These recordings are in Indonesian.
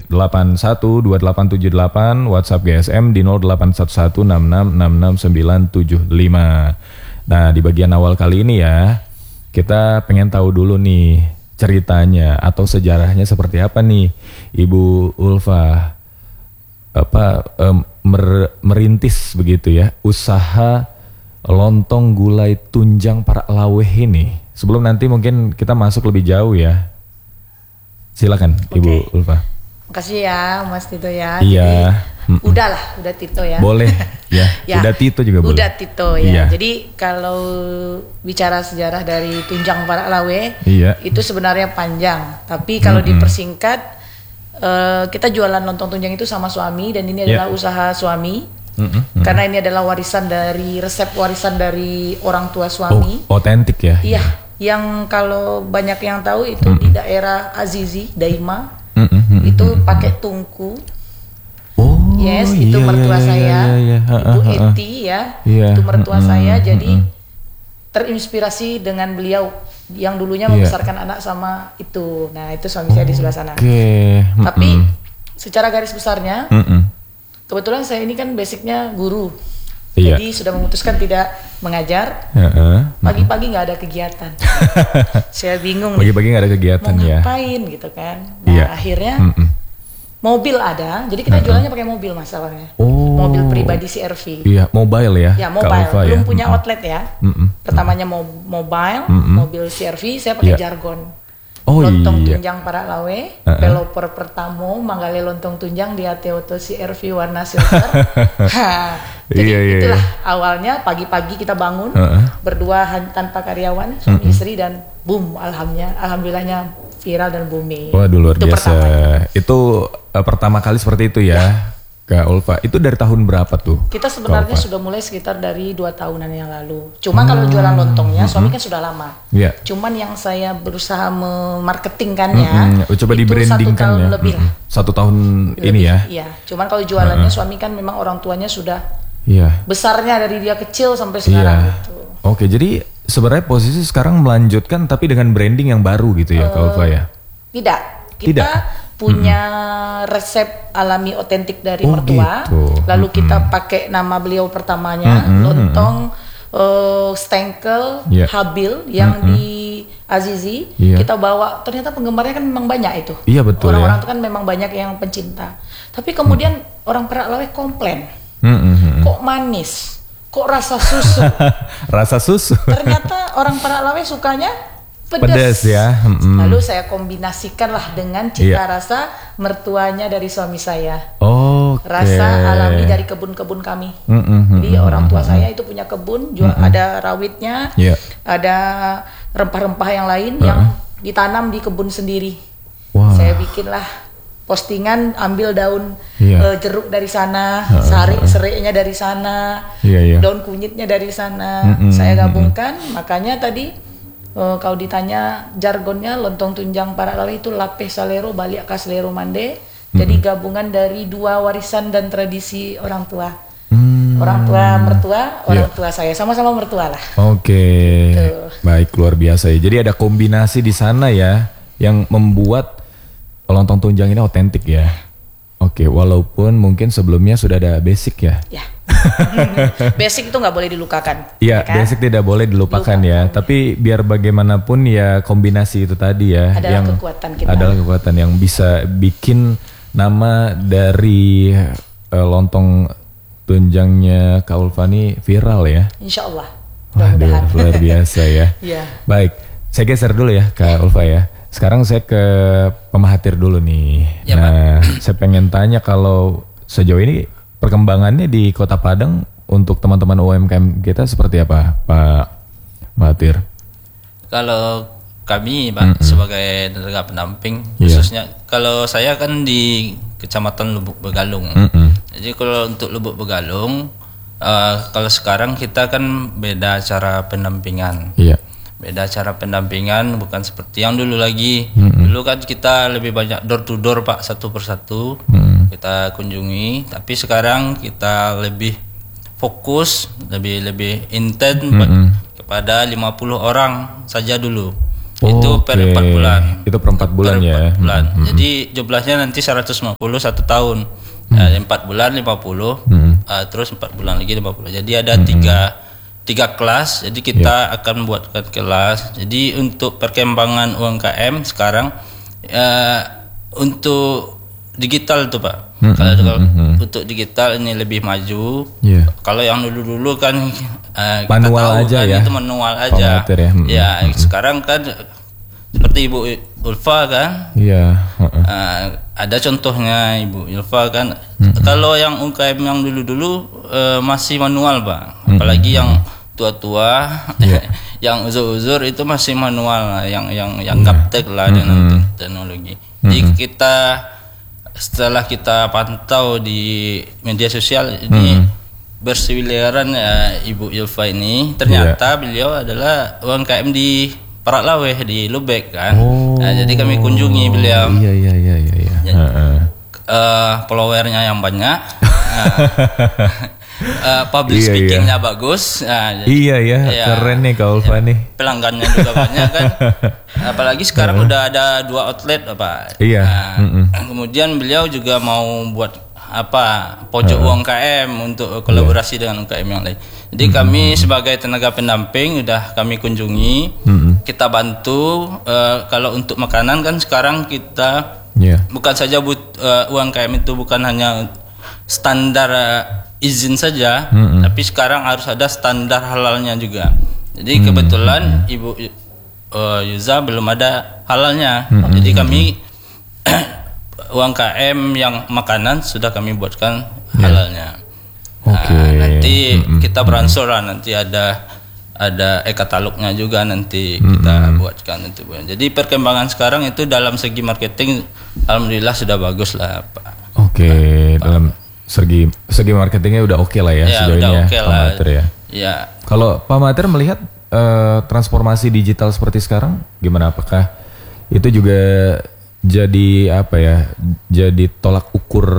812878, WhatsApp GSM di 0811666695. Nah, di bagian awal kali ini ya, kita pengen tahu dulu nih ceritanya atau sejarahnya seperti apa nih Ibu Ulfa merintis begitu ya usaha lontong gulai tunjang para laweh ini. Sebelum nanti mungkin kita masuk lebih jauh ya. Silakan Ibu Ulfa. Makasih ya Mas Tito ya. Iya. Jadi, udah Tito ya. Boleh ya. Ya. Udah Tito juga boleh. Udah Tito ya. Iya. Jadi kalau bicara sejarah dari tunjang para lawe, iya, itu sebenarnya panjang. Tapi kalau dipersingkat, kita jualan lontong tunjang itu sama suami, dan ini adalah usaha suami. Karena ini adalah resep warisan dari orang tua suami. Oh, otentik ya. Iya. Yang kalau banyak yang tahu itu di daerah Azizi, Daima, itu pakai tungku. Oh, yes, itu mertua saya, Ibu Eti ya, itu mertua saya. Jadi terinspirasi dengan beliau yang dulunya membesarkan anak sama itu. Nah, itu suami saya di sebelah sana. Tapi secara garis besarnya, kebetulan saya ini kan basicnya guru. Jadi sudah memutuskan tidak mengajar. Pagi-pagi nggak ada kegiatan. Saya bingung. Pagi-pagi nggak ada kegiatan mau ya. ngapain gitu kan. Nah akhirnya mobil ada. Jadi kita jualannya pakai mobil masalahnya. Mobil pribadi CR-V. Iya, mobile ya. Ya mobile. Belum punya outlet ya. Pertamanya mobile, mobil CR-V. Saya pakai jargon. Lontong tunjang para lawe, pelopor pertamo, manggale lontong tunjang di Ateoto CR-V warna silver. Jadi itulah awalnya, pagi-pagi kita bangun berdua tanpa karyawan, suami istri, dan boom, alhamdulillahnya viral dan booming. Wah, luar itu biasa. Itu pertama kali seperti itu ya. Kak Ulfa, itu dari tahun berapa tuh? Kita sebenarnya sudah mulai sekitar dari 2 tahunan yang lalu. Cuma kalau jualan lontongnya, suami kan sudah lama. Cuman yang saya berusaha memarketingkannya, coba itu di-brandingkan 1 tahun ya. lebih lah. 1 tahun lebih, ini ya? Iya, cuman kalau jualannya suami kan memang orang tuanya sudah besarnya dari dia kecil sampai sekarang gitu. Oke, jadi sebenarnya posisi sekarang melanjutkan tapi dengan branding yang baru gitu ya, Kak Ulfa ya? Tidak, kita punya resep alami otentik dari mertua, lalu kita pakai nama beliau pertamanya, lontong stengkel Habil yang di Azizi, kita bawa, ternyata penggemarnya kan memang banyak itu. Iya betul. Orang-orang itu kan memang banyak yang pencinta. Tapi kemudian orang Perak Lawe komplain, kok manis, kok rasa susu. Rasa susu. Ternyata orang Perak Lawe sukanya pedas ya. Lalu saya kombinasikan lah dengan cita rasa mertuanya dari suami saya. Rasa alami dari kebun-kebun kami. Jadi orang tua saya itu punya kebun, ada rawitnya, ada rempah-rempah yang lain yang ditanam di kebun sendiri. Saya bikinlah postingan, ambil daun jeruk dari sana, seriknya dari sana, daun kunyitnya dari sana. Saya gabungkan, makanya tadi kalau ditanya jargonnya lontong tunjang para lawe itu lape salero balik ka salero mande. Jadi gabungan dari 2 warisan dan tradisi orang tua. Orang tua mertua, orang tua saya sama-sama mertua lah. Baik, luar biasa ya. Jadi ada kombinasi di sana ya yang membuat lontong tunjang ini otentik ya. Walaupun mungkin sebelumnya sudah ada basic ya. Basic itu nggak boleh dilupakan. Iya, kan? Basic tidak boleh dilupakan ya. Tapi biar bagaimanapun ya kombinasi itu tadi ya adalah yang kekuatan kita. Adalah kekuatan yang bisa bikin nama dari lontong tunjangnya Kak Ulfa ini viral ya. Insya Allah. Waduh, luar biasa ya. Baik, saya geser dulu ya Kak Ulfa ya. Sekarang saya ke Pemahatir dulu nih. Nah, saya pengen tanya kalau sejauh ini perkembangannya di Kota Padang untuk teman-teman UMKM kita seperti apa, Pak Mahathir? Kalau kami, Pak, sebagai tenaga pendamping, khususnya kalau saya kan di Kecamatan Lubuk Begalung. Jadi kalau untuk Lubuk Begalung, kalau sekarang kita kan beda cara pendampingan. Beda cara pendampingan, bukan seperti yang dulu lagi. Dulu kan kita lebih banyak door to door, Pak, satu persatu kita kunjungi. Tapi sekarang kita lebih fokus, lebih intens kepada 50 orang saja dulu. Itu per 4 bulan. Itu per 4 bulan ya. 4 bulan. Jadi jumlahnya nanti 150 1 tahun. 4 bulan 50. Terus 4 bulan lagi 50. Jadi ada 3 kelas. Jadi kita akan buatkan kelas. Jadi untuk perkembangan UMKM sekarang untuk digital tuh Pak. Kalau untuk digital ini lebih maju. Kalau yang dulu kan manual kita tahu aja kan ya. Itu manual aja. Sekarang kan seperti Ibu Ulfa kan. Ada contohnya Ibu Ulfa kan. Kalau yang UMKM yang dulu masih manual Pak. Apalagi yang tua-tua, yang uzur-uzur itu masih manual, yang gaptek lah dengan teknologi. Jadi setelah kita pantau di media sosial ini berseliweran Ibu Yulfa ini, ternyata beliau adalah UMKM di Paraklaweh di Lubek kan. Jadi kami kunjungi beliau. Followernya yang banyak. Public speakingnya bagus. Keren nih Kak Ulfa nih. Pelanggannya juga banyak kan. Apalagi sekarang udah ada 2 outlet Pak. Kemudian beliau juga mau buat pojok UMKM untuk kolaborasi dengan UMKM yang lain. Jadi kami sebagai tenaga pendamping udah kami kunjungi, kita bantu. Kalau untuk makanan kan sekarang kita bukan saja UMKM itu bukan hanya standar izin saja, tapi sekarang harus ada standar halalnya juga. Jadi kebetulan Ibu Yuza belum ada halalnya. Jadi kami UMKM yang makanan sudah kami buatkan halalnya. Nanti kita beransur lah, nanti ada e-katalognya juga nanti kita buatkan itu. Jadi perkembangan sekarang itu dalam segi marketing alhamdulillah sudah bagus lah Pak. Dalam segi marketingnya udah oke lah ya sejauh ini Pak Mahathir ya. Kalau Pak Mahathir melihat transformasi digital seperti sekarang gimana? Apakah itu juga jadi jadi tolak ukur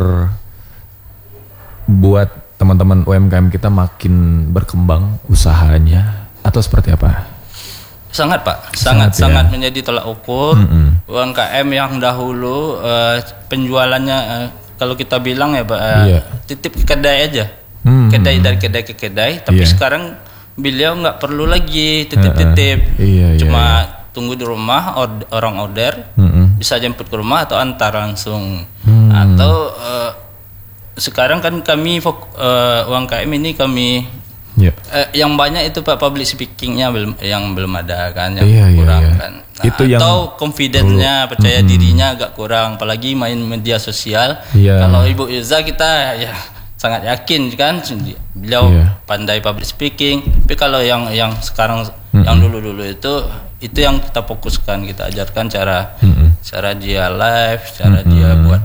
buat teman-teman UMKM kita makin berkembang usahanya atau seperti apa? Sangat Pak, sangat menjadi tolak ukur. UMKM yang dahulu penjualannya kalau kita bilang ya Pak, titip ke kedai aja, kedai dari kedai ke kedai. Tapi sekarang beliau nggak perlu lagi titip-titip, cuma tunggu di rumah, orang order, bisa jemput ke rumah atau antar langsung. Atau sekarang kan kami UMKM ini kami yang banyak itu Pak public speakingnya belum ada kan, yang kurang kan. Itu atau confidence-nya, percaya dirinya agak kurang, apalagi main media sosial. Kalau Ibu Yuza kita sangat yakin kan beliau pandai public speaking. Tapi kalau yang sekarang yang dulu itu yang kita fokuskan, kita ajarkan cara dia live, cara dia buat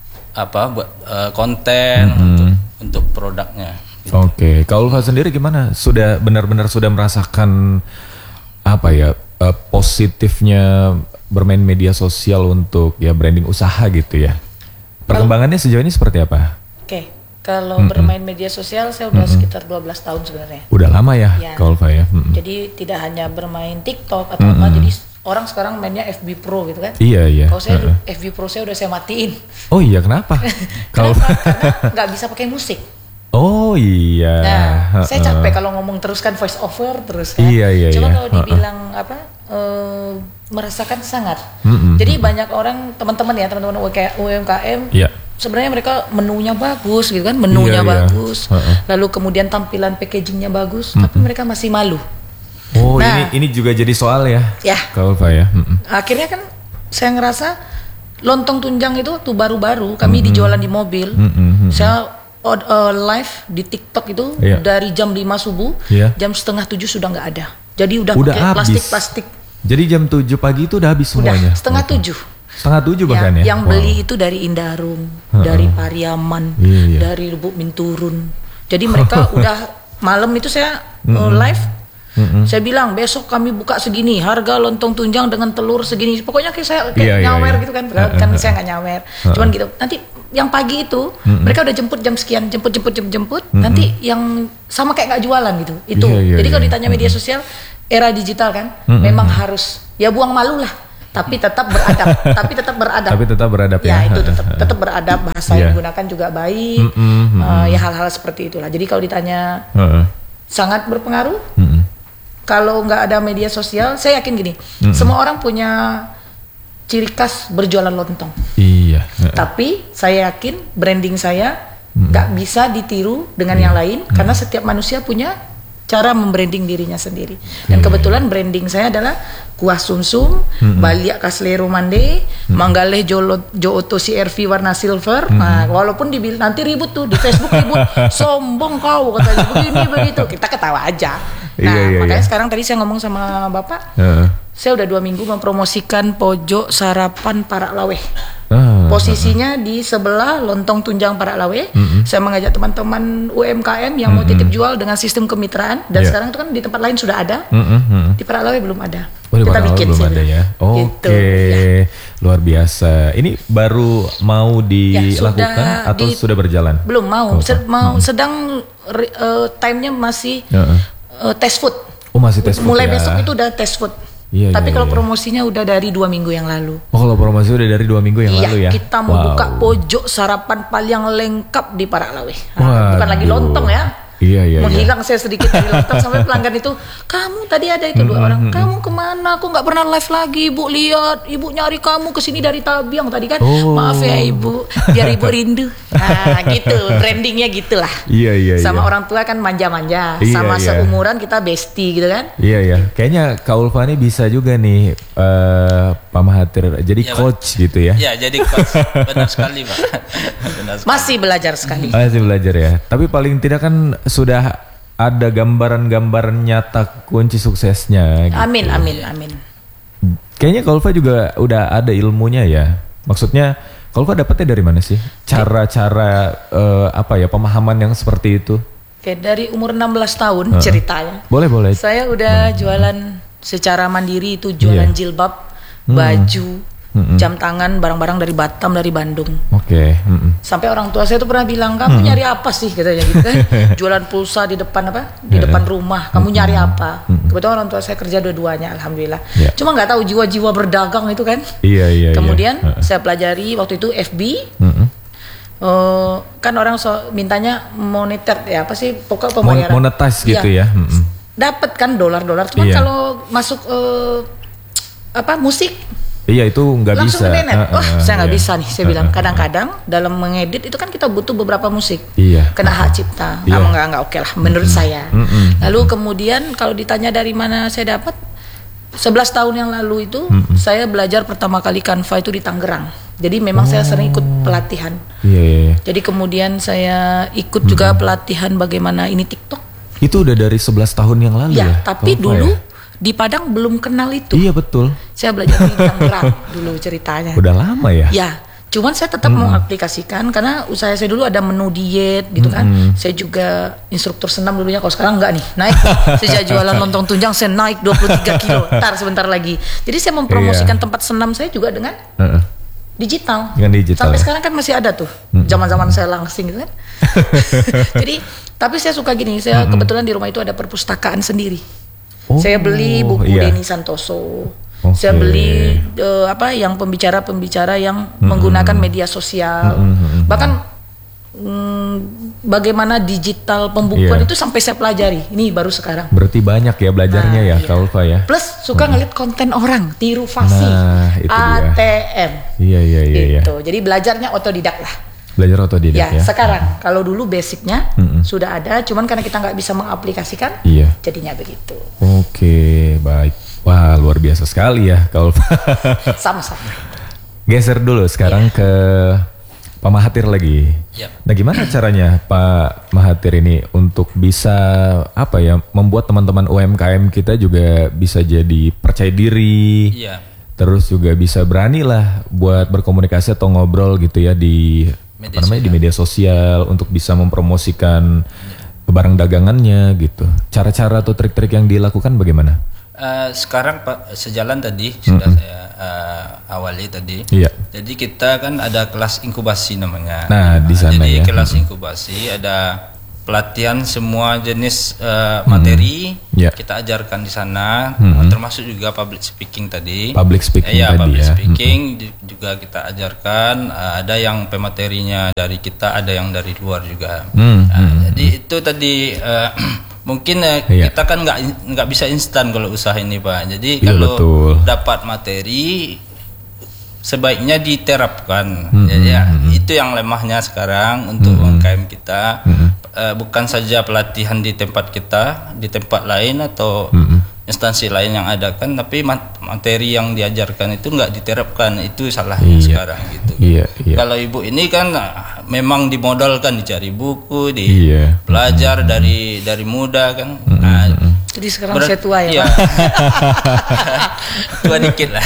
konten untuk produknya. Kak Ulfa sendiri gimana? Sudah benar-benar sudah merasakan positifnya bermain media sosial untuk branding usaha gitu ya? Perkembangannya sejauh ini seperti apa? Kalau bermain media sosial saya udah sekitar 12 tahun sebenarnya. Udah lama ya Kak Ulfa ya? Jadi tidak hanya bermain TikTok atau apa, jadi orang sekarang mainnya FB Pro gitu kan? Kalau saya FB Pro saya udah saya matiin. Oh iya, kenapa? Kenapa? Karena nggak bisa pakai musik. Oh iya. Nah, saya capek kalau ngomong terus kan, voice over terus kan. Cuma kalau dibilang merasakan sangat. Jadi banyak orang, teman-teman UMKM, sebenarnya mereka menunya bagus gitu kan, bagus. Lalu kemudian tampilan packagingnya bagus, tapi mereka masih malu. Ini juga jadi soal ya. Kalau akhirnya kan saya ngerasa lontong tunjang itu tuh baru-baru kami dijualan di mobil. Saya live di TikTok itu dari jam 5 subuh, jam setengah 7 sudah nggak ada. Jadi udah pakai plastik. Jadi jam 7 pagi itu udah habis semuanya? Setengah 7. Setengah 7 bahkan ya? Yang beli itu dari Indarum, dari Pariaman, dari Lubuk Minturun. Jadi mereka udah malam itu saya live. Saya bilang besok kami buka segini, harga lontong tunjang dengan telur segini. Pokoknya saya kayak nyawer gitu kan. Kan saya nggak nyawer. Cuman gitu. Nanti yang pagi itu mereka udah jemput jam sekian, jemput. Nanti yang sama kayak nggak jualan gitu. Itu. Jadi kalau ditanya media sosial, era digital kan, memang harus ya buang malu lah. Tapi tetap beradab. Tapi tetap beradab ya. Ya itu tetap beradab, bahasa yang digunakan juga baik. Ya hal-hal seperti itulah. Jadi kalau ditanya sangat berpengaruh. Kalau nggak ada media sosial, saya yakin gini, semua orang punya ciri khas berjualan lontong. Iya. Tapi saya yakin branding saya nggak bisa ditiru dengan yang lain karena setiap manusia punya cara membranding dirinya sendiri. Dan kebetulan branding saya adalah kuah sumsum, baliak kaslero mande, manggaleh jooto CRV warna silver. Nah, walaupun nanti ribut tuh di Facebook ribut, sombong kau katanya begini begitu, kita ketawa aja. Nah, makanya sekarang tadi saya ngomong sama Bapak, saya udah 2 minggu mempromosikan pojok sarapan Parak Laweh. Posisinya di sebelah lontong tunjang Parak Laweh. Saya mengajak teman-teman UMKM yang mau titip jual dengan sistem kemitraan. Dan sekarang itu kan di tempat lain sudah ada. Di Parak Laweh belum ada. Kita bikin belum ada ya. Oke, luar biasa. Ini baru mau dilakukan atau sudah berjalan? Belum mau. Sedang time-nya masih test food. Oh, masih test food. Mulai besok itu udah test food. Tapi kalau promosinya udah dari 2 minggu yang lalu. Oh, kalau promosi udah dari 2 minggu yang lalu ya? Iya, kita mau buka pojok sarapan paling lengkap di Parak Laweh. Bukan lagi lontong ya. Iya. Menghilang saya sedikit dari lontong sampai pelanggan itu, kamu tadi ada itu 2 orang, kamu kemana? Aku nggak pernah live lagi, Ibu lihat, Ibu nyari kamu kesini dari Tabiang tadi kan. Maaf ya Ibu, biar Ibu rindu. Nah gitu, brandingnya gitulah. Iya. Sama orang tua kan manja-manja, sama seumuran kita bestie gitu kan. Iya. Kayaknya Kak Ulfa ini bisa juga nih Pak Mahathir jadi coach gitu ya. Iya, jadi coach. Benar sekali Pak. Masih belajar sekali. Masih belajar ya. Tapi paling tidak kan sudah ada gambaran-gambaran nyata kunci suksesnya gitu. Amin. Kayaknya Kak Ulfa juga udah ada ilmunya ya. Maksudnya Kak Ulfa dapetnya dari mana sih? Cara-cara pemahaman yang seperti itu? Oke, dari umur 16 tahun ceritanya. Boleh. Saya udah jualan secara mandiri, itu jualan jilbab, baju, jam tangan, barang-barang dari Batam, dari Bandung. Oke. Sampai orang tua saya tuh pernah bilang, kamu nyari apa sih katanya gitu kan? Jualan pulsa di depan di depan rumah. Kamu nyari apa? Kebetulan orang tua saya kerja dua-duanya, alhamdulillah. Cuma nggak tahu jiwa-jiwa berdagang itu kan. Iya. Kemudian saya pelajari waktu itu FB. Kan orang mintanya moneter ya, apa sih pokok pembayaran. Monetize gitu ya. Dapat kan dolar. Cuman kalau masuk musik. Iya itu nggak bisa. Langsung ke saya nggak bisa nih. Saya bilang kadang-kadang dalam mengedit itu kan kita butuh beberapa musik. Kena hak cipta. Nggak oke lah menurut saya. Lalu kemudian kalau ditanya dari mana saya dapat, 11 tahun yang lalu itu saya belajar pertama kali Canva itu di Tangerang. Jadi memang saya sering ikut pelatihan. Jadi kemudian saya ikut juga pelatihan bagaimana ini TikTok. Itu udah dari 11 tahun yang lalu ya? Tapi dulu di Padang belum kenal itu. Iya betul. Saya belajar di Tangerang dulu ceritanya. Udah lama ya? Ya, cuman saya tetap mengaplikasikan karena usaha saya dulu ada menu diet gitu kan. Saya juga instruktur senam dulunya, kalau sekarang enggak nih. Naik. Sejak jualan lontong tunjang saya naik 23 kilo. Sebentar lagi. Jadi saya mempromosikan tempat senam saya juga dengan digital. Sampai sekarang kan masih ada tuh. Zaman-zaman saya langsing gitu kan. Jadi, tapi saya suka gini, saya kebetulan di rumah itu ada perpustakaan sendiri. Saya beli buku Denny Santoso. Saya beli yang pembicara-pembicara yang menggunakan media sosial. Bahkan bagaimana digital pembukuan itu sampai saya pelajari. Ini baru sekarang. Berarti banyak ya belajarnya ya Kak Ulfa ya. Plus suka ngeliat konten orang, tiru fasi, ATM. Iya. Gitu. Jadi belajarnya otodidak lah. Belajar otodidak ya. Sekarang kalau dulu basicnya sudah ada, cuman karena kita nggak bisa mengaplikasikan, jadinya begitu. Oke, baik. Wah, luar biasa sekali ya Kak Ulfa. Sama-sama. Geser dulu sekarang ke Pak Mahathir lagi. Nah, gimana caranya Pak Mahathir ini untuk bisa membuat teman-teman UMKM kita juga bisa jadi percaya diri. Terus juga bisa berani lah buat berkomunikasi atau ngobrol gitu ya di media sosial untuk bisa mempromosikan barang dagangannya gitu. Cara-cara atau trik-trik yang dilakukan bagaimana? Sekarang Pak, sejalan tadi sudah saya awali tadi. Jadi kita kan ada kelas inkubasi namanya. Nah, di sana jadi ya. Kelas inkubasi ada pelatihan semua jenis materi kita ajarkan di sana, termasuk juga public speaking tadi. Public speaking tadi public speaking juga kita ajarkan. Ada yang pematerinya dari kita, ada yang dari luar juga. Jadi itu tadi mungkin kita kan nggak bisa instan kalau usaha ini Pak. Jadi kalau dapat materi sebaiknya diterapkan. Itu yang lemahnya sekarang untuk UMKM kita. Bukan saja pelatihan di tempat kita, di tempat lain atau instansi lain yang ada kan, tapi materi yang diajarkan itu nggak diterapkan. Itu salahnya sekarang gitu. Kalau ibu ini kan memang dimodalkan, dicari buku, belajar dari muda kan. Jadi sekarang saya tua ya Pak. Tua dikit lah.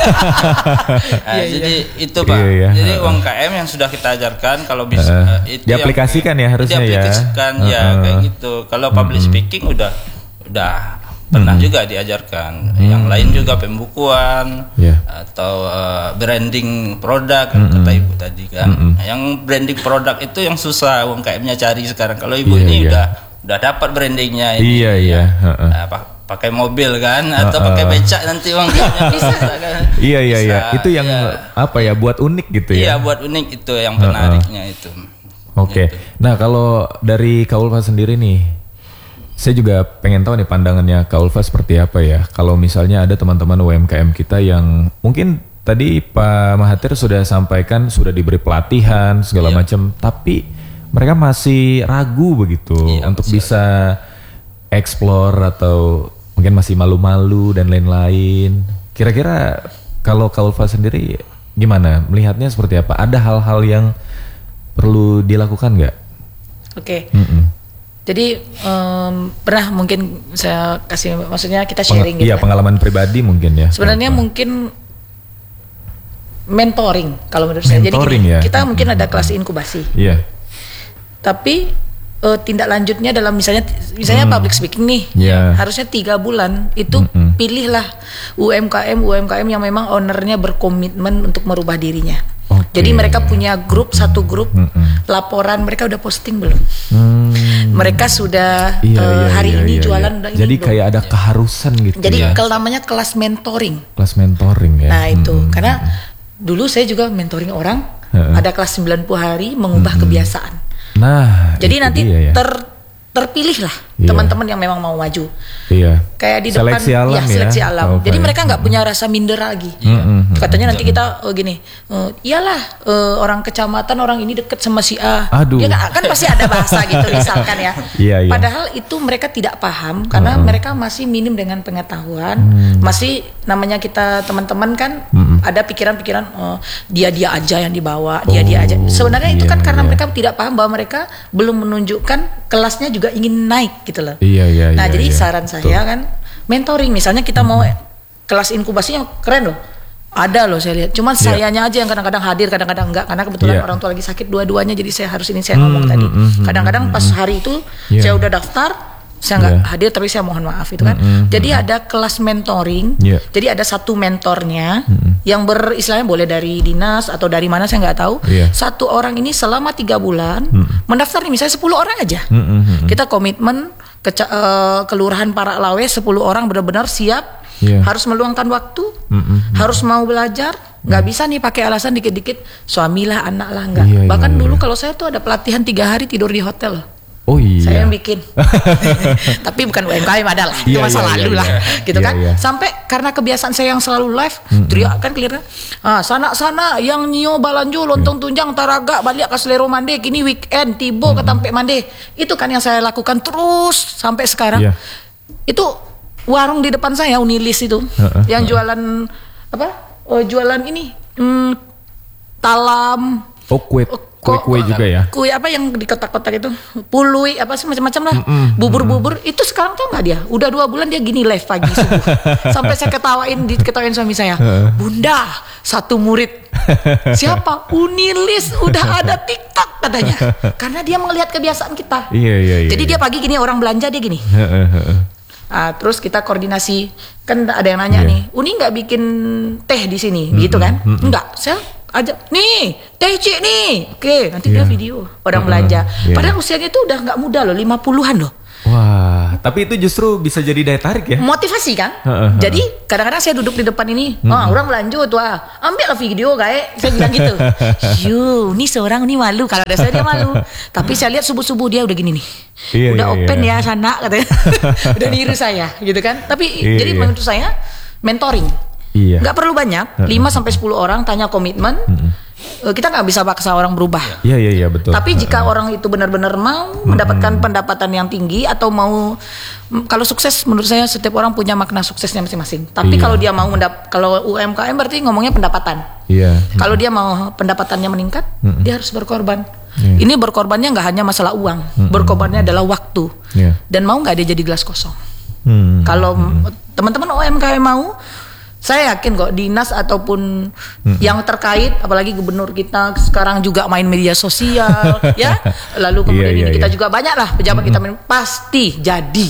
Jadi itu Pak. Jadi UMKM yang sudah kita ajarkan kalau bisa itu diaplikasikan ya harusnya diaplikasikan kayak gitu. Kalau public speaking udah pernah juga diajarkan. Yang lain juga pembukuan atau branding produk kata ibu tadi kan. Yang branding produk itu yang susah UMKM-nya cari sekarang. Kalau ibu ini udah dapat brandingnya ini. Pakai mobil kan atau pakai becak nanti UMKM-nya bisa kan. Iya. Itu yang buat unik gitu ya. Iya, buat unik itu yang menariknya itu. Oke. Gitu. Nah, kalau dari Kak Ulfa sendiri nih, saya juga pengen tahu nih pandangannya Kak Ulfa seperti apa ya. Kalau misalnya ada teman-teman UMKM kita yang mungkin tadi Pak Mahathir sudah sampaikan sudah diberi pelatihan segala macam, tapi mereka masih ragu begitu untuk bisa explore atau mungkin masih malu-malu dan lain-lain. Kira-kira kalau Kak Ulfa sendiri gimana? Melihatnya seperti apa? Ada hal-hal yang perlu dilakukan nggak? Oke. Jadi pernah mungkin saya kasih, maksudnya kita sharing gitu. Iya, pengalaman pribadi mungkin ya. Sebenarnya mungkin mentoring kalau menurut saya. Jadi gini, kita mungkin ada kelas inkubasi. Iya. Tapi tindak lanjutnya dalam misalnya public speaking nih, harusnya 3 bulan itu pilihlah UMKM yang memang ownernya berkomitmen untuk merubah dirinya. Jadi mereka punya satu grup laporan, mereka udah posting belum? Mereka sudah hari ini jualan udah ini. Jadi kayak ada keharusan gitu. Jadi namanya kelas mentoring. Kelas mentoring ya. Nah itu karena dulu saya juga mentoring orang, ada kelas 90 hari mengubah kebiasaan. Nah, jadi nanti terpilih lah teman-teman yang memang mau maju. Kayak di depan seleksi alam seleksi alam. Jadi mereka nggak punya rasa minder lagi. Katanya nanti kita gini, iyalah orang kecamatan orang ini deket sama si A. Dia kan pasti ada bahasa gitu misalkan ya. Padahal itu mereka tidak paham karena mereka masih minim dengan pengetahuan. Masih namanya kita teman-teman kan ada pikiran-pikiran dia aja yang dibawa, dia aja. Sebenarnya itu kan karena mereka tidak paham bahwa mereka belum menunjukkan kelasnya juga ingin naik gitu loh. Nah jadi saran saya kan mentoring, misalnya kita mau kelas inkubasinya keren loh, ada loh saya lihat. Cuman sayanya aja yang kadang-kadang hadir, kadang-kadang enggak, karena kebetulan orang tua lagi sakit dua-duanya, jadi saya harus saya ngomong tadi. Kadang-kadang pas hari itu saya udah daftar, saya nggak hadir tapi saya mohon maaf itu kan. Jadi ada kelas mentoring, jadi ada satu mentornya yang beristilahnya boleh dari dinas atau dari mana saya nggak tahu. Satu orang ini selama 3 bulan mendaftar nih, misalnya 10 orang aja. Kita komitmen kelurahan Paralawe 10 orang benar-benar siap, harus meluangkan waktu, harus mau belajar. Nggak bisa nih pakai alasan dikit-dikit suamilah, anak lah, nggak. Bahkan dulu kalau saya tuh ada pelatihan 3 hari tidur di hotel. Saya yang bikin. Tapi bukan UMKM adalah, itu masa lalu lah, gitu kan. Sampai karena kebiasaan saya yang selalu live, teriak kan clear. Sana yang nyo balanjo lontong tunjang taraga balik ke selero mande, kini weekend tibo ke tampe mande. Itu kan yang saya lakukan terus sampai sekarang. Itu warung di depan saya Unilis itu, yang jualan apa? Jualan ini talam. Kue juga ya? Kue apa yang di kotak-kotak itu? Pului apa sih macam-macam lah. Bubur-bubur itu sekarang tuh nggak dia. Udah 2 bulan dia gini live pagi subuh. Sampai saya ketawain suami saya. Bunda, 1 murid. Siapa? Unilis, udah ada TikTok katanya. Karena dia melihat kebiasaan kita. Jadi dia pagi gini, orang belanja dia gini. Terus kita koordinasi, kan ada yang nanya nih, Uni nggak bikin teh di sini, gitu kan? Enggak, saya ajak nih teh cik nih, oke nanti dia video orang belanja. Padahal usianya itu udah nggak muda loh, 50-an loh. Wah, tapi itu justru bisa jadi daya tarik ya? Motivasi kan? Jadi kadang-kadang saya duduk di depan ini, orang lanjut, ambil video kayak saya bilang gitu. Ini seorang nih malu, kalau ada saya dia malu. Tapi saya lihat subuh-subuh dia udah gini nih, udah open ya sana katanya, udah niru saya, gitu kan? Tapi jadi menurut saya mentoring, nggak perlu banyak, 5-10 orang tanya komitmen. Kita nggak bisa paksa orang berubah. Iya betul. Tapi jika orang itu benar-benar mau mendapatkan pendapatan yang tinggi atau mau, kalau sukses menurut saya setiap orang punya makna suksesnya masing-masing. Tapi kalau dia mau kalau UMKM berarti ngomongnya pendapatan. Kalau dia mau pendapatannya meningkat, dia harus berkorban. Ini berkorbannya nggak hanya masalah uang, berkorbannya adalah waktu. Dan mau nggak dia jadi gelas kosong. Kalau teman-teman UMKM mau, saya yakin kok dinas ataupun yang terkait, apalagi gubernur kita sekarang juga main media sosial, ya. Lalu kemudian kita juga banyak lah pejabat kita pasti jadi.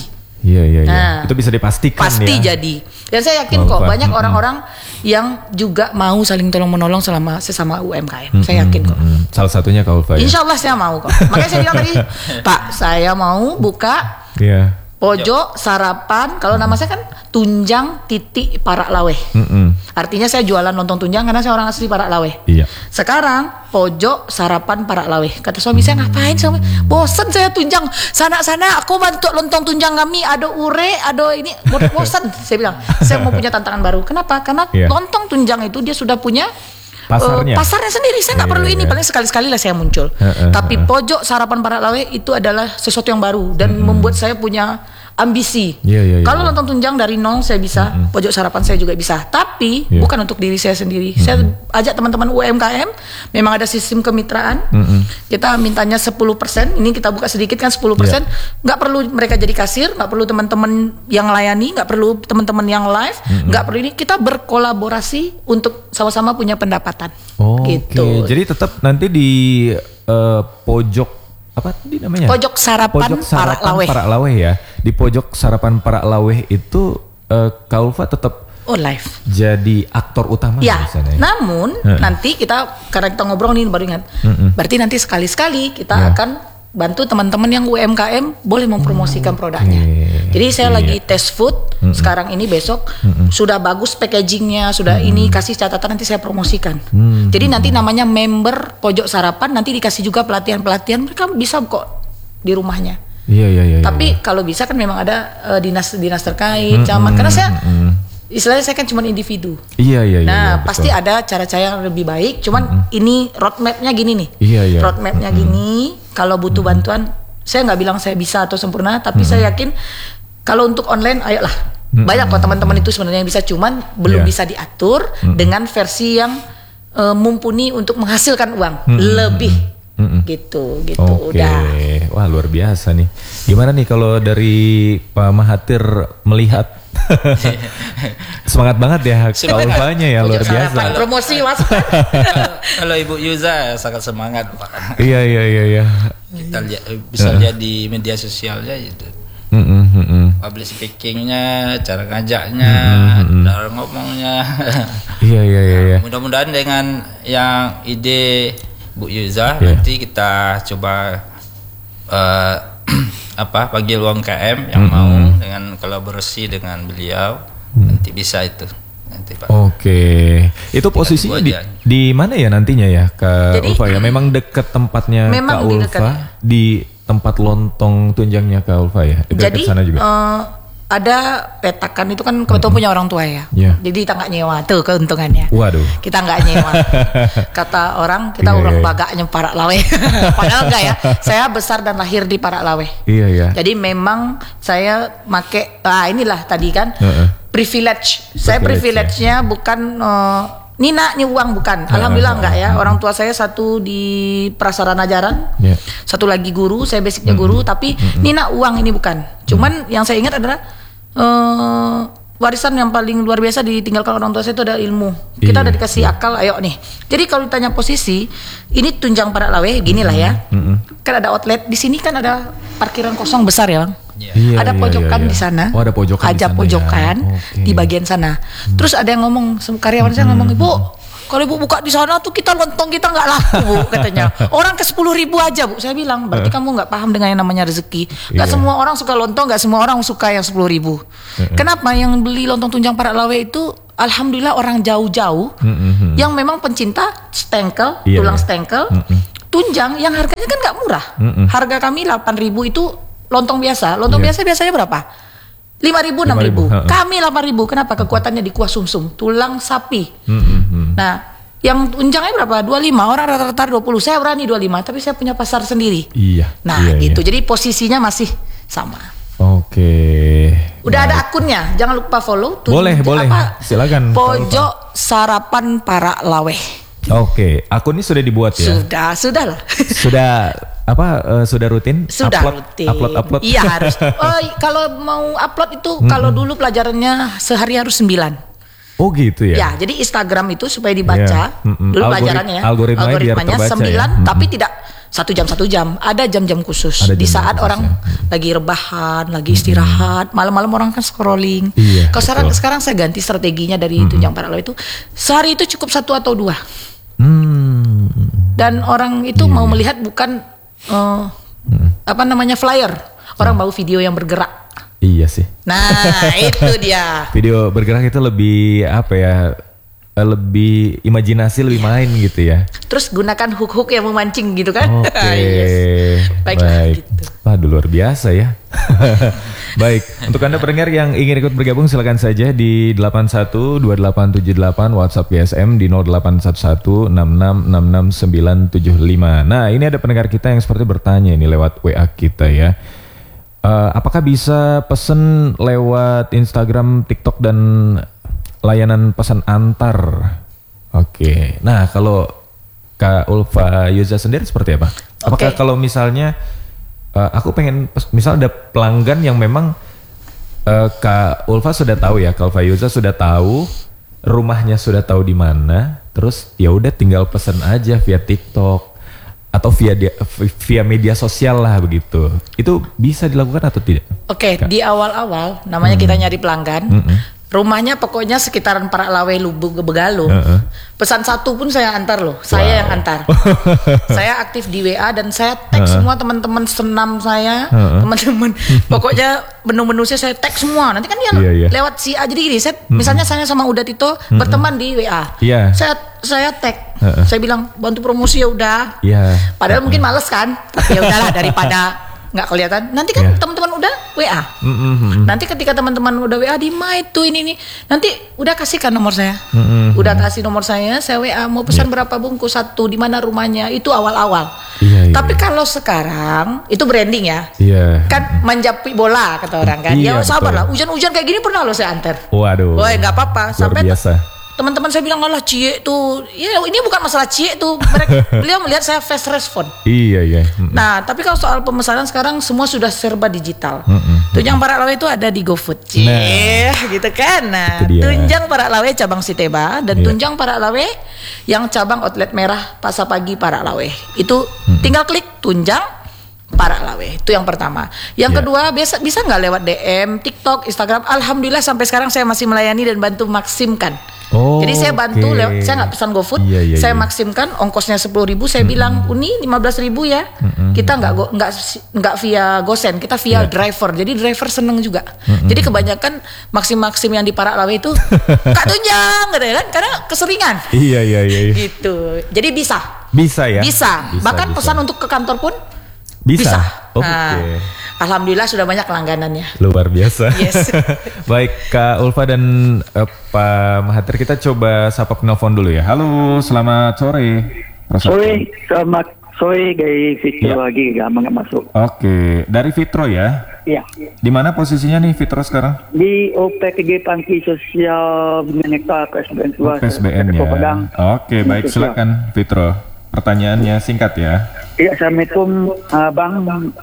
Nah, itu bisa dipastikan. Pasti jadi. Dan saya yakin kok banyak orang-orang yang juga mau saling tolong menolong sesama UMKM. Saya yakin kok. Salah satunya Kak Ulfa. Insya Allah saya mau kok. Makanya saya bilang tadi, Pak, saya mau buka. Pojok sarapan, kalau nama saya kan Tunjang Titik Parak Laweh. Artinya saya jualan lontong tunjang karena saya orang asli Parak Laweh. Sekarang pojok sarapan Parak Laweh. Kata suami saya, ngapain suami? Bosan saya tunjang sana-sana. Aku bantu lontong tunjang kami. Ada ure, ada ini. Bosan. Saya bilang, saya mau punya tantangan baru. Kenapa? Karena lontong tunjang itu dia sudah punya pasarnya sendiri. Saya nggak perlu ini, paling sekali-sekali lah saya muncul. Tapi pojok sarapan Parak Laweh itu adalah sesuatu yang baru dan membuat saya punya ambisi. Kalau lontong tunjang dari nol saya bisa, pojok sarapan saya juga bisa. Tapi bukan untuk diri saya sendiri. Saya ajak teman-teman UMKM, memang ada sistem kemitraan. Kita mintanya 10%. Ini kita buka sedikit kan 10%. Nggak perlu mereka jadi kasir, nggak perlu teman-teman yang layani, nggak perlu teman-teman yang live, nggak perlu ini. Kita berkolaborasi untuk sama-sama punya pendapatan. Gitu. Jadi tetap nanti di pojok apa tadi namanya? Pojok sarapan Parak Laweh ya. Di pojok sarapan Parak Laweh itu Kak Ulfa tetap live. Jadi aktor utama ya. Namun nanti kita karena kita ngobrol nih baru ingat. Berarti nanti sekali-sekali kita akan bantu teman-teman yang UMKM boleh mempromosikan produknya. Jadi saya lagi tes food sekarang ini, besok sudah bagus packagingnya, sudah ini kasih catatan, nanti saya promosikan. Jadi nanti namanya member pojok sarapan, nanti dikasih juga pelatihan-pelatihan, mereka bisa kok di rumahnya. Tapi kalau bisa kan memang ada dinas-dinas terkait, camat, karena saya istilahnya saya kan cuma individu. Nah, pasti ada cara-cara yang lebih baik. Cuman ini roadmapnya gini nih. Roadmapnya gini. Kalau butuh bantuan, saya nggak bilang saya bisa atau sempurna, tapi saya yakin kalau untuk online, ayolah. Banyak kok teman-teman itu sebenarnya yang bisa, cuman belum bisa diatur dengan versi yang mumpuni untuk menghasilkan uang lebih. Gitu. Udah. Wah, luar biasa nih. Gimana nih kalau dari Pak Mahathir melihat? Semangat banget ya Kak Ulfanya ya, luar biasa. Promosi mas. Kalau Ibu Yuza sangat semangat Pak. Iya. Kita bisa lihat di media sosialnya itu. Public speakingnya, cara ngajaknya, cara ngomongnya. Iya. Mudah-mudahan dengan yang ide Bu Yuza nanti kita coba panggil UMKM yang mau dengan kolaborasi dengan beliau, nanti bisa itu nanti Pak. Itu posisinya di mana ya nantinya ya Kak Ulfa ya? Memang dekat tempatnya Kak Ulfa, di tempat lontong tunjangnya Kak Ulfa ya? Dekat sana juga. Ada petakan itu kan kebetulan punya orang tua ya. Jadi kita nggak nyewa, tuh keuntungannya. Waduh. Kita nggak nyewa. Kata orang kita orang bagaknya Parak Laweh. Padahal enggak ya. Saya besar dan lahir di Parak Laweh. Jadi memang saya make inilah tadi kan privilege. Saya privilege-nya bukan Nina nih uang, bukan. Alhamdulillah enggak ya. Orang tua saya satu di prasarana ajaran, satu lagi guru. Saya basicnya guru, tapi Nina uang ini bukan. Cuman yang saya ingat adalah warisan yang paling luar biasa ditinggalkan orang tua saya itu ada ilmu. Kita udah dikasih akal, ayo nih. Jadi kalau ditanya posisi, ini Tunjang Parak Laweh, gini lah ya. Kan ada outlet di sini, kan ada parkiran kosong besar ya Bang. Ada pojokan di sana. Ada pojokan. Ada pojokan di bagian sana. Terus ada yang ngomong, karyawan saya ngomong, "Ibu, kalau ibu buka di sana tuh kita lontong kita nggak laku Bu, katanya. Orang ke 10.000 aja Bu. Saya bilang berarti kamu nggak paham dengan yang namanya rezeki. Nggak semua orang suka lontong, nggak semua orang suka yang 10.000. Kenapa yang beli lontong tunjang Parak Lawe itu alhamdulillah orang jauh-jauh yang memang pencinta stengkel, tulang stengkel, tunjang yang harganya kan nggak murah. Harga kami 8.000 itu lontong biasa. Lontong biasa biasanya berapa? 5.000, 6.000. Kami 8.000. Kenapa? Kekuatannya di kuah sumsum, tulang sapi. Nah, yang tunjangnya berapa? 25. Orang rata-rata 20. Saya berani 25, tapi saya punya pasar sendiri. Nah, gitu. Jadi posisinya masih sama. Oke. Udah ada akunnya. Jangan lupa follow. Boleh. Silakan. Pojok Sarapan Parak Lawe. Oke, akunnya sudah dibuat ya? Sudah lah. Sudah rutin? Sudah rutin. Upload. Iya harus. Kalau mau upload itu kalau dulu pelajarannya sehari harus 9. Oh gitu ya? Ya, jadi Instagram itu supaya dibaca. Dulu pelajarannya algoritmanya 9 tapi tidak 1 jam. Ada jam-jam khusus. Di saat orang lagi rebahan, lagi istirahat, malam-malam orang kan scrolling. Kalau sekarang saya ganti strateginya dari Tunjang Parak Lawe itu sehari itu cukup 1 atau 2. Dan orang itu mau melihat bukan flyer. Orang mau video yang bergerak. Iya sih. Nah, itu dia. Video bergerak itu lebih lebih imajinasi, lebih main gitu ya. Terus gunakan hook-hook yang memancing gitu kan. Baik. Gitu. Waduh, luar biasa ya. Baik, untuk Anda pendengar yang ingin ikut bergabung silakan saja di 812878 WhatsApp GSM di 081166669975. Nah, ini ada pendengar kita yang seperti bertanya ini lewat WA kita ya. Apakah bisa pesen lewat Instagram, TikTok dan layanan pesan antar? Oke. Nah, kalau Kak Ulfa Yuza sendiri seperti apa? Apakah kalau misalnya aku pengen, misal ada pelanggan yang memang Kak Ulfa sudah tahu ya, Kak Ulfa Yuza sudah tahu, rumahnya sudah tahu di mana, terus ya udah tinggal pesan aja via TikTok atau via media sosial lah begitu. Itu bisa dilakukan atau tidak? Oke, di awal-awal namanya kita nyari pelanggan. Rumahnya pokoknya sekitaran Parak Lawe, Lubuk, Begalung. Pesan 1 pun saya antar loh. Saya yang antar. Saya aktif di WA dan saya tag semua teman-teman senam saya, teman-teman. Pokoknya menu-menu saya tag semua. Nanti kan dia lewat si A. Jadi gini, misalnya saya sama Uda Tito berteman di WA. Saya tag. Saya bilang bantu promosi ya udah. Padahal mungkin males kan. Tapi ya udahlah daripada nggak kelihatan. Nanti kan teman-teman udah WA. Nanti ketika teman-teman udah WA di itu ini. Nanti udah kasihkan nomor saya. Udah kasih nomor saya WA mau pesan berapa bungkus 1, di mana rumahnya. Itu awal-awal. Tapi kalau sekarang itu branding ya. Kan manjapi bola kata orang kan. Ya sabar lah. Hujan-hujan kayak gini pernah loh saya antar. Waduh. Woi nggak apa-apa. Sampai biasa. Teman-teman saya bilang Allah cie tuh, ya ini bukan masalah cie tuh, beliau melihat saya fast respon. Nah, tapi kalau soal pemesanan sekarang semua sudah serba digital. Tunjang Parak Lawe itu ada di GoFood, gitu kan. Nah, Tunjang Parak Lawe cabang Siteba dan Tunjang Parak Lawe yang cabang outlet merah Pasapagi Parak Lawe. Itu tinggal klik Tunjang Parak Lawe. Itu yang pertama. Yang kedua, bisa nggak lewat DM, TikTok, Instagram. Alhamdulillah sampai sekarang saya masih melayani dan bantu maksimkan. Jadi saya bantu lewat, saya nggak pesan GoFood, saya maksimkan ongkosnya 10.000. Saya bilang Uni 15.000 ya. Kita nggak via gosen, kita via driver. Jadi driver seneng juga. Jadi kebanyakan maksim yang di Parak Lawe itu Kak Tunjang, gitu kan? Karena keseringan. Gitu. Jadi bisa ya. Bisa. Bahkan pesan untuk ke kantor pun bisa. Alhamdulillah sudah banyak langganannya. Luar biasa. Baik Kak Ulfa dan Pak Mahathir, kita coba sapa penelpon dulu ya. Halo, selamat sore. Selamat sore dari Fitro lagi, gampang masuk. Oke, dari Fitro ya? Iya. Di mana posisinya nih Fitro sekarang? Di OPTG Panti Sosial Bineka PSBN Tua. PSBN ya. Oke, baik, silakan Fitro. Pertanyaannya singkat ya. Iya, assalamualaikum Bang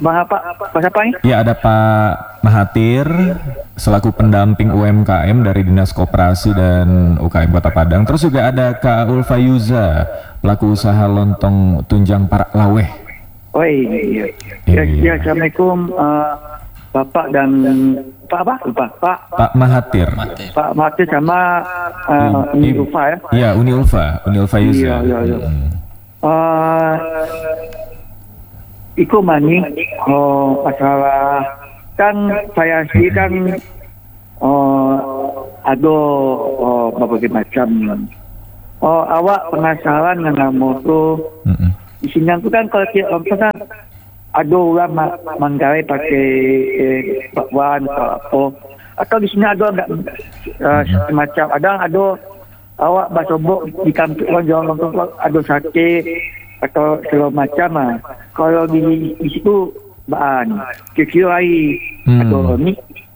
apa ini? Ya, ada Pak Mahathir selaku pendamping UMKM dari Dinas Koperasi dan UKM Kota Padang. Terus juga ada Kak Ulfa Yuza, pelaku usaha lontong Tunjang Parak Lawe. Oh iya. Ya, assalamualaikum Bapak dan Pak Mahathir. Pak Mahathir sama Uni Ulfa ya. Iya, Uni Ulfa Yuza. Iya. Iku mani masalah kan saya sih kan ada berbagai macam. Awak penasaran dengan moto. Isinya itu kan kalau kita ada orang manggarai pakai bakwan atau di sini ada enggak semacam ada awak basobok di kampung orang ada sate atau segala macam kalau di situ bahan kira-kira ada ni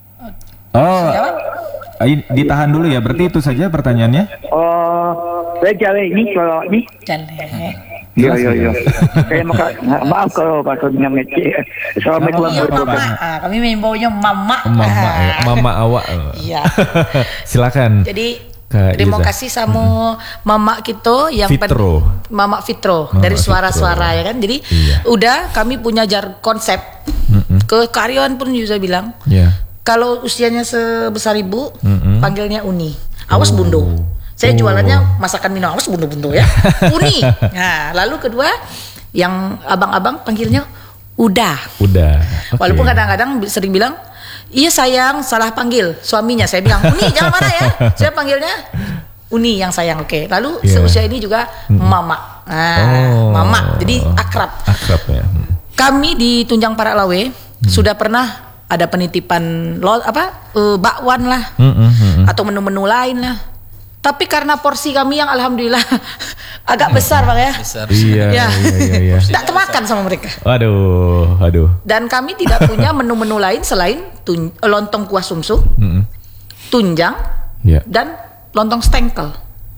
ditahan dulu ya, berarti itu saja pertanyaannya. Saya jawab ini kalau ni Iya. Saya maaf kalau bahasa dengan ngecek. Assalamualaikum warahmatullahi wabarakatuh. Kami membawanya mama. Mama awak. Iya. Silakan. Jadi terima kasih sama mama kita yang Mama Fitro dari suara-suara ya kan. Jadi udah kami punya konsep ke karyawan pun juga bilang. Kalau usianya sebesar ibu panggilnya Uni. Awas bundo. Saya jualannya masakan minum awas bundo-bundo ya. Uni. Nah, lalu kedua yang abang-abang panggilnya Udah. Okay. Walaupun kadang-kadang sering bilang, "Iya sayang, salah panggil suaminya." Saya bilang, "Uni, jangan marah ya." Saya panggilnya Uni yang sayang. Oke. Lalu seusia ini juga Mama. Mama. Jadi akrab ya. Kami di Tunjang Para Lawe sudah pernah ada penitipan bakwan lah atau menu-menu lain lah. Tapi karena porsi kami yang alhamdulillah agak besar Bang ya. Iya. Tak termakan sama mereka. Aduh. Dan kami tidak punya menu-menu lain selain lontong kuah sumsum, tunjang, dan lontong stengkel.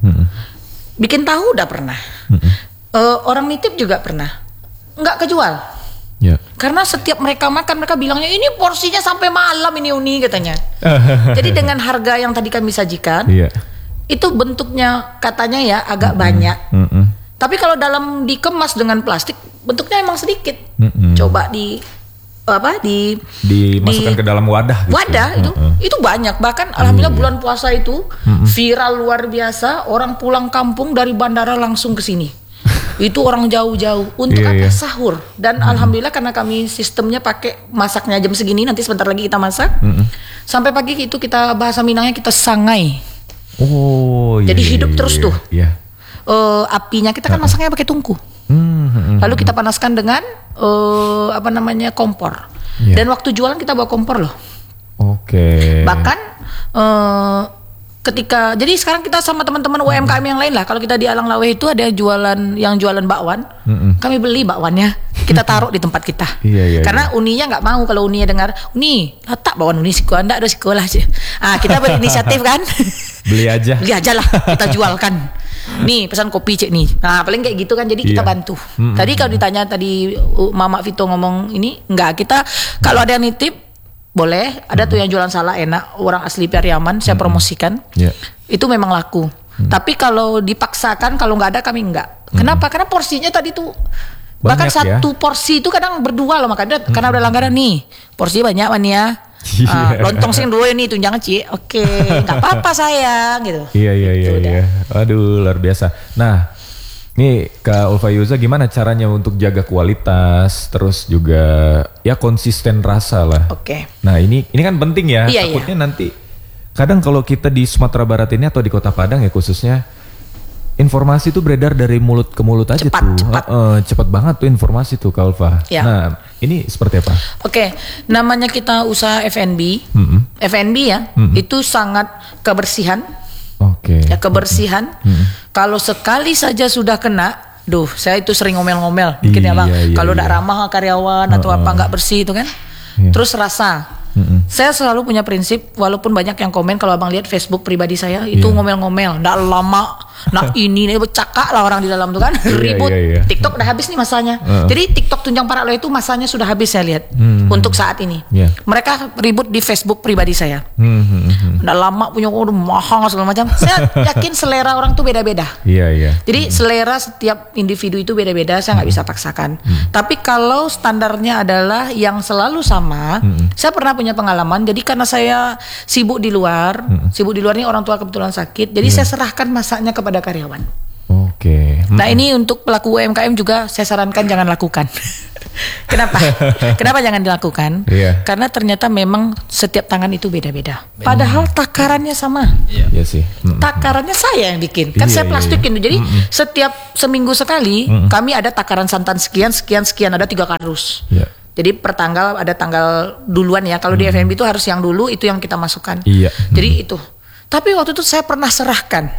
Bikin tahu udah pernah. Orang nitip juga pernah. Enggak kejual. Karena setiap mereka makan mereka bilangnya ini porsinya sampai malam ini Uni katanya. Jadi dengan harga yang tadi kami sajikan, itu bentuknya katanya ya agak banyak. Tapi kalau dikemas dengan plastik bentuknya emang sedikit. Coba dimasukkan ke dalam wadah. Gitu. Itu banyak. Bahkan alhamdulillah bulan puasa itu viral luar biasa. Orang pulang kampung dari bandara langsung ke sini. Itu orang jauh-jauh untuk sahur. Dan alhamdulillah karena kami sistemnya pakai masaknya jam segini, nanti sebentar lagi kita masak. Sampai pagi itu kita bahasa Minangnya kita sangai. Jadi hidup terus tuh. Apinya kita kan masaknya pakai tungku. Lalu kita panaskan dengan kompor. Dan waktu jualan kita bawa kompor loh. Bahkan jadi sekarang kita sama teman-teman UMKM yang lain lah. Kalau kita di Alang Lawe itu ada jualan bakwan. Kami beli bakwannya, kita taruh di tempat kita. Karena Uninya nggak mau kalau Uninya dengar, "Uni, letak bakwan Uni siku anda ada sekolah sih." Kita berinisiatif kan. Beli aja lah, kita jualkan. Nih pesan kopi cek nih. Nah paling kayak gitu kan, jadi kita bantu. Tadi kalau ditanya Mama Vito ngomong ini, enggak, kita kalau ada yang nitip boleh, ada tuh yang jualan salah enak, orang asli Pariaman, saya promosikan. Itu memang laku. Tapi kalau dipaksakan, kalau nggak ada kami enggak. Kenapa? Karena porsinya tadi tuh bahkan satu porsi itu kadang berdua loh, makanya karena udah langganan nih. Porsi banyak man ya. Lontong sing dua ini tunjangan oke, nggak apa-apa sayang gitu. Iya. Aduh luar biasa. Nah, nih Kak Ulfa Yuza gimana caranya untuk jaga kualitas, terus juga ya konsisten rasa lah. Nah ini kan penting ya. Takutnya nanti kadang kalau kita di Sumatera Barat ini atau di Kota Padang ya khususnya, informasi itu beredar dari mulut ke mulut aja cepat banget tuh informasi tuh Kak Ulfa. Nah ini seperti apa? Namanya kita usaha F&B, itu sangat kebersihan. Kebersihan. Kalau sekali saja sudah kena, saya itu sering ngomel-ngomel, mungkin ya Bang. Kalau tidak ramah karyawan atau apa nggak bersih itu kan. Terus rasa. Saya selalu punya prinsip, walaupun banyak yang komen kalau Abang lihat Facebook pribadi saya itu ngomel-ngomel, nggak lama Nah ini nih bercakap lah orang di dalam tuh kan ribut. TikTok udah habis nih masanya. Jadi TikTok Tunjang Para Aloe itu masanya sudah habis saya lihat untuk saat ini. Mereka ribut di Facebook pribadi saya. Udah lama punya udah mahal segala macam. Saya yakin selera orang tuh beda-beda. Jadi selera setiap individu itu beda-beda. Saya nggak bisa paksakan. Tapi kalau standarnya adalah yang selalu sama, saya pernah punya pengalaman. Jadi karena saya sibuk di luar ini orang tua kebetulan sakit. Jadi saya serahkan masaknya kepada karyawan. Nah ini untuk pelaku UMKM juga saya sarankan jangan lakukan. Kenapa? Kenapa jangan dilakukan? Karena ternyata memang setiap tangan itu beda-beda. Padahal takarannya sama. Sih. Takarannya saya yang bikin. Kan saya plastikin. Jadi setiap seminggu sekali kami ada takaran santan sekian, ada 3 kardus. Jadi per tanggal ada tanggal duluan ya. Kalau di FNB itu harus yang dulu itu yang kita masukkan. Jadi itu. Tapi waktu itu saya pernah serahkan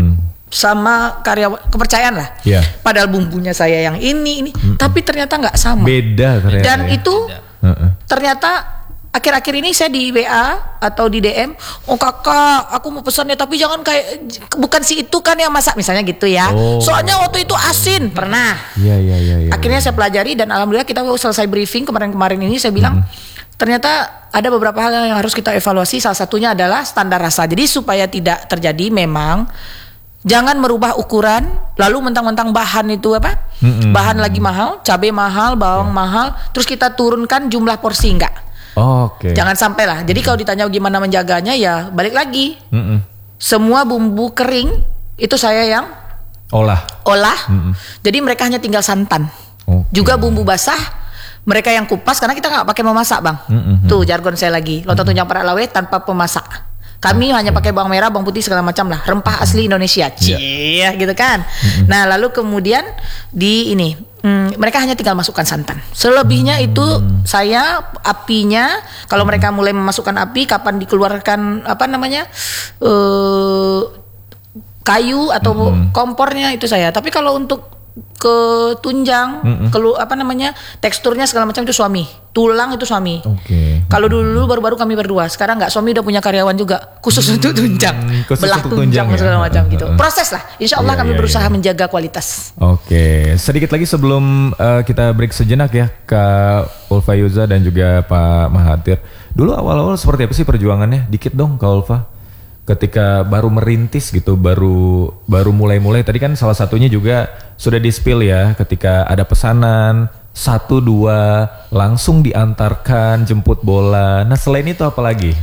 sama karyawan, kepercayaan lah. Padahal bumbunya saya yang ini, tapi ternyata nggak sama. Beda ternyata. Dan itu ternyata akhir-akhir ini saya di WA atau di DM, oh kakak, aku mau pesan ya, tapi jangan kayak bukan si itu kan yang masak misalnya gitu ya. Soalnya waktu itu asin pernah. Akhirnya saya pelajari dan alhamdulillah kita selesai briefing kemarin-kemarin ini saya bilang. Ternyata ada beberapa hal yang harus kita evaluasi. Salah satunya adalah standar rasa. Jadi supaya tidak terjadi memang jangan merubah ukuran lalu mentang-mentang bahan itu apa? Bahan lagi mahal, cabai mahal, bawang mahal, terus kita turunkan jumlah porsi enggak. Jangan sampai lah. Jadi kalau ditanya gimana menjaganya ya balik lagi. Semua bumbu kering itu saya yang olah. Jadi mereka hanya tinggal santan. Juga bumbu basah mereka yang kupas karena kita nggak pakai memasak bang. Tuh jargon saya lagi. Lontong Tunjang Para Aloe tanpa pemasak. Kami hanya pakai bawang merah, bawang putih segala macam lah. Rempah asli Indonesia. Gitu kan. Nah lalu kemudian di ini mereka hanya tinggal masukkan santan. Selebihnya itu saya apinya kalau mereka mulai memasukkan api kapan dikeluarkan apa namanya kayu atau kompornya itu saya. Tapi kalau untuk ke tunjang, apa namanya teksturnya segala macam itu suami, tulang itu suami. Kalau dulu baru-baru kami berdua, sekarang nggak, suami udah punya karyawan juga khusus untuk tunjang, belah tunjang segala macam gitu. Proses lah, insya Allah kami berusaha menjaga kualitas. Sedikit lagi sebelum kita break sejenak ya, Kak Ulfa Yuza dan juga Pak Mahathir. Dulu awal-awal seperti apa sih perjuangannya? Dikit dong Kak Ulfa. Ketika baru merintis gitu, baru mulai-mulai tadi kan salah satunya juga sudah di-spill ya, ketika ada pesanan 1-2 langsung diantarkan, jemput bola. Nah selain itu apa lagi?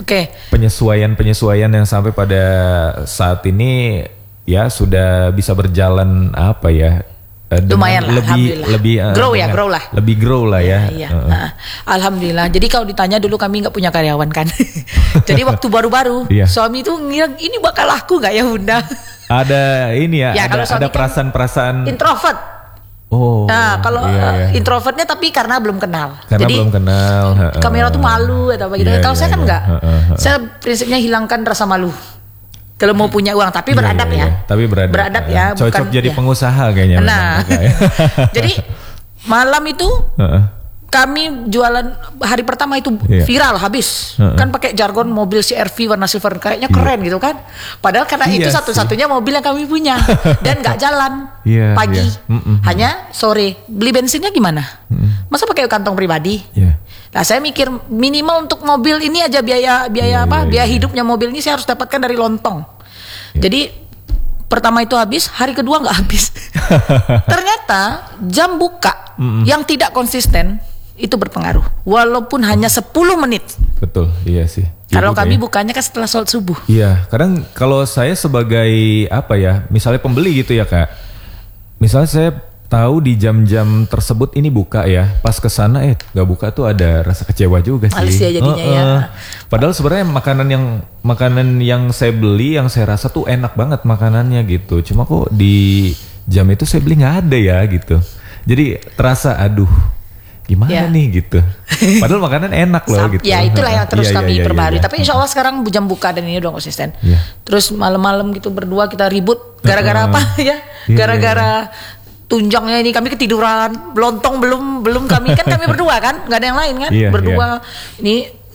Penyesuaian yang sampai pada saat ini ya sudah bisa berjalan apa ya? Lumayan lah, lebih grow lah. Lebih grow lah ya. Alhamdulillah. Jadi kalau ditanya dulu kami nggak punya karyawan kan. Jadi waktu baru-baru suami tuh ngira ini bakal laku nggak ya Bunda? Ada ini ya ada perasaan-perasaan introvert. Nah kalau introvertnya tapi karena belum kenal. Jadi belum kenal. Kamera tuh malu atau apa gitu. Kalau saya kan enggak. Saya prinsipnya hilangkan rasa malu. Kalau mau punya uang, tapi beradab ya. Tapi beradab ya. Cocok jadi pengusaha kayaknya. Nah, jadi malam itu kami jualan hari pertama itu viral habis. Kan pakai jargon mobil CR-V warna silver, kayaknya keren gitu kan. Padahal karena itu satu-satunya mobil yang kami punya dan nggak jalan pagi, hanya sore. Beli bensinnya gimana? Masa pakai kantong pribadi? Nah saya mikir minimal untuk mobil ini aja biaya hidupnya mobil ini saya harus dapatkan dari lontong. Jadi pertama itu habis, hari kedua nggak habis. Ternyata jam buka yang tidak konsisten itu berpengaruh, walaupun hanya 10 menit. Betul, iya sih. Kalau kami bukanya kan setelah sholat subuh. Iya, kadang kalau saya sebagai apa ya, misalnya pembeli gitu ya kak, misalnya saya tahu di jam-jam tersebut ini buka ya, pas kesana nggak buka tuh ada rasa kecewa juga sih. Males ya jadinya ya. Padahal sebenarnya makanan yang saya beli, yang saya rasa tuh enak banget makanannya gitu. Cuma kok di jam itu saya beli nggak ada ya gitu. Jadi terasa aduh gimana nih gitu. Padahal makanan enak loh gitu. Ya itulah yang terus kami perbaharui. Tapi insya Allah sekarang jam buka dan ini udah konsisten. Terus malam-malam gitu berdua kita ribut gara-gara apa ya? Gara-gara tunjangnya ini kami ketiduran, lontong belum kami kan kami berdua kan, nggak ada yang lain kan, berdua. Ini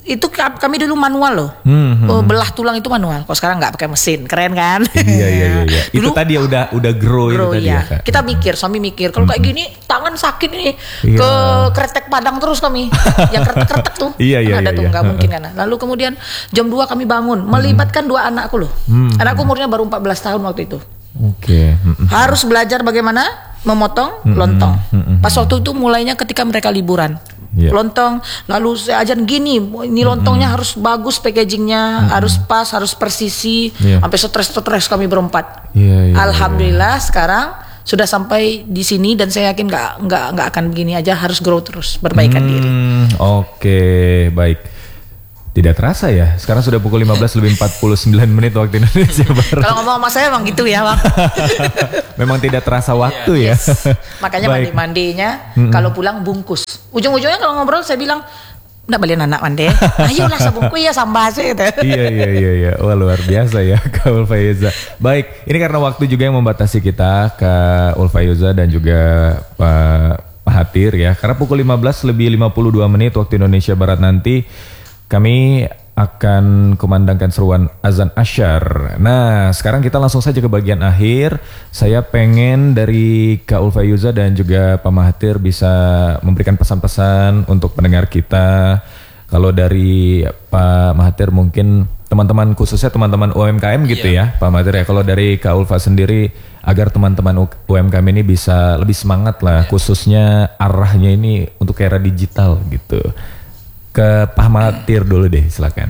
Itu kami dulu manual loh. Belah tulang itu manual. Kok sekarang nggak pakai mesin, keren kan? Iya. Dulu, itu tadi udah grow itu tadi ya. Kita mikir, suami mikir, kalau kayak gini tangan sakit ini ke kretek Padang terus kami. Yang kretek-kretek tuh. Ada tuh nggak mungkin kan. Lalu kemudian jam 2 kami bangun, melibatkan 2 anakku loh. Anakku umurnya baru 14 tahun waktu itu. Harus belajar bagaimana memotong lontong. Pas waktu itu mulainya ketika mereka liburan. Lontong, lalu saya ajan gini, ini lontongnya harus bagus packagingnya, harus pas, harus persisi, sampai stres kami berempat. Alhamdulillah sekarang sudah sampai di sini dan saya yakin nggak akan begini aja, harus grow terus, perbaikan diri. Oke, baik. Tidak terasa ya, sekarang sudah pukul 15 lebih 49 menit waktu Indonesia Barat. Kalau ngomong sama saya emang gitu ya Bang. Memang tidak terasa waktu ya. Makanya mandi-mandinya kalau pulang bungkus. Ujung-ujungnya kalau ngobrol saya bilang, nggak beliin anak mandi. Ayolah sabungku ya sambas gitu. Iya. Wah luar biasa ya Kak Ulfa Yuza. Baik, ini karena waktu juga yang membatasi kita Kak Ulfa Yuza dan juga Pak Mahathir ya. Karena pukul 15 lebih 52 menit waktu Indonesia Barat nanti kami akan kumandangkan seruan azan asyar. Nah, sekarang kita langsung saja ke bagian akhir. Saya pengen dari Kak Ulfa Yuza dan juga Pak Mahathir bisa memberikan pesan-pesan untuk pendengar kita. Kalau dari Pak Mahathir mungkin teman-teman, khususnya teman-teman UMKM gitu ya Pak Mahathir ya. Kalau dari Kak Ulfa sendiri agar teman-teman UMKM ini bisa lebih semangat lah, khususnya arahnya ini untuk era digital gitu. Ke Pak Mahathir dulu deh, silakan.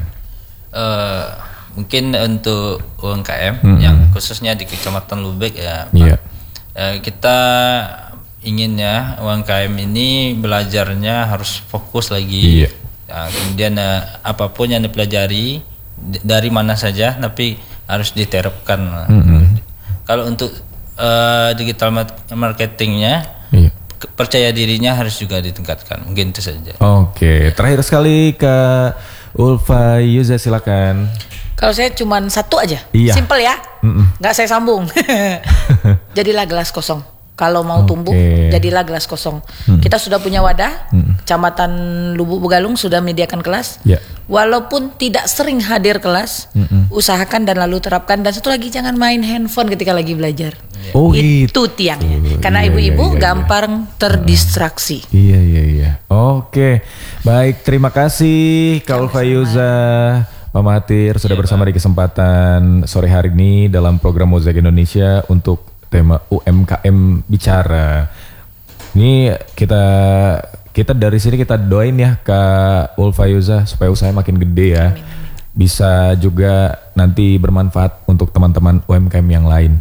Mungkin untuk UMKM yang khususnya di Kecamatan Lubek ya, kita inginnya UMKM ini belajarnya harus fokus lagi. Kemudian apapun yang dipelajari dari mana saja, tapi harus diterapkan. Kalau untuk digital marketingnya, percaya dirinya harus juga ditingkatkan. Mungkin itu saja. Oke, terakhir sekali Kak Ulfa Yuza, silakan. Kalau saya cuma satu aja, simple ya, nggak saya sambung. Jadilah gelas kosong. Kalau mau tumbuh, jadilah gelas kosong. Kita sudah punya wadah, Kecamatan Lubuk Begalung sudah menyediakan kelas. Walaupun tidak sering hadir kelas, usahakan dan lalu terapkan. Dan satu lagi, jangan main handphone ketika lagi belajar. Itu tiangnya. Karena ibu-ibu gampang terdistraksi. Iya. Oke, baik. Terima kasih Kak Ulfa Yuza, Pak Mahathir sudah bersama di kesempatan sore hari ini dalam program Mozaik Indonesia untuk tema UMKM Bicara. Ini kita dari sini kita doain ya Kak Ulfa Yuza supaya usahanya makin gede ya. Bisa juga nanti bermanfaat untuk teman-teman UMKM yang lain.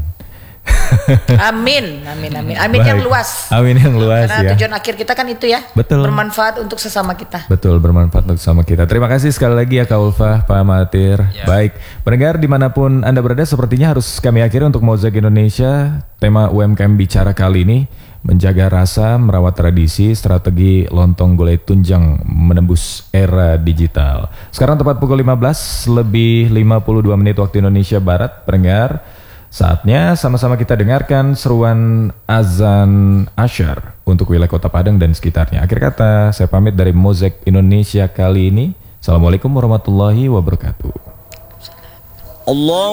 Amin yang luas. Amin yang luas. Karena tujuan akhir kita kan itu ya. Betul. Bermanfaat untuk sesama kita. Betul, bermanfaat untuk sesama kita. Terima kasih sekali lagi ya Kak Ulfa, Pak Mahathir. Baik, pendengar dimanapun Anda berada, sepertinya harus kami akhiri untuk Mozaik Indonesia. Tema UMKM Bicara kali ini, menjaga rasa, merawat tradisi, strategi lontong gulai tunjang menembus era digital. Sekarang tepat pukul 15 lebih 52 menit waktu Indonesia Barat. Pendengar, saatnya sama-sama kita dengarkan seruan azan asyar untuk wilayah Kota Padang dan sekitarnya. Akhir kata, saya pamit dari Mozaik Indonesia kali ini. Assalamualaikum warahmatullahi wabarakatuh. Allah